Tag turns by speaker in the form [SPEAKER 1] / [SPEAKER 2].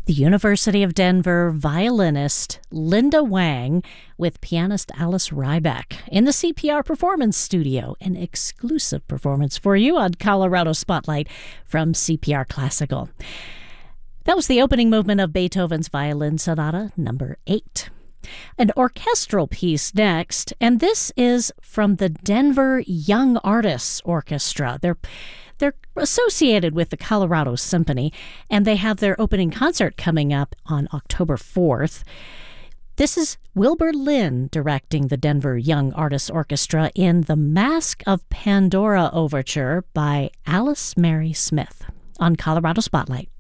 [SPEAKER 1] the University of Denver violinist Linda Wang with pianist Alice Ryback in the CPR Performance Studio, an exclusive performance for you on Colorado Spotlight from CPR Classical. That was the opening movement of Beethoven's Violin Sonata No. 8. An orchestral piece next, and this is from the Denver Young Artists Orchestra. They're associated with the Colorado Symphony, and they have their opening concert coming up on October 4th. This is Wilbur Lynn directing the Denver Young Artists Orchestra in the Mask of Pandora Overture by Alice Mary Smith on Colorado Spotlight.